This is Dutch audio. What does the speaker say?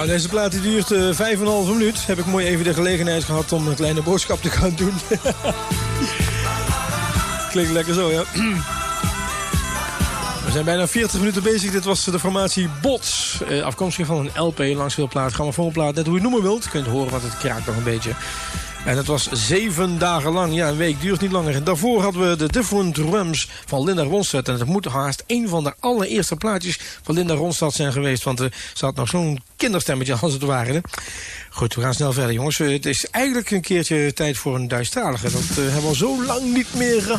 Nou, deze plaat die duurt 5,5 minuut. Heb ik mooi even de gelegenheid gehad om een kleine boodschap te gaan doen. Klinkt lekker zo, ja. We zijn bijna 40 minuten bezig. Dit was de formatie Bots. Afkomstig van een LP, langspeelplaat, grammofoonplaat. Net hoe je het noemen wilt. Je kunt horen wat het kraakt nog een beetje. En het was 7 dagen lang. Ja, een week duurt niet langer. En daarvoor hadden we de Different Drums van Linda Ronstadt. En het moet haast een van de allereerste plaatjes van Linda Ronstadt zijn geweest. Want ze had nog zo'n kinderstemmetje als het ware. Hè? Goed, we gaan snel verder, jongens. Het is eigenlijk een keertje tijd voor een Duitsstalige. Dat hebben we al zo lang niet meer gehad.